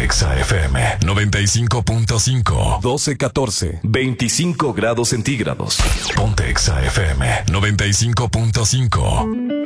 Exa FM 95.5. 12-14, 25 grados centígrados. Ponte Exa FM 95.5.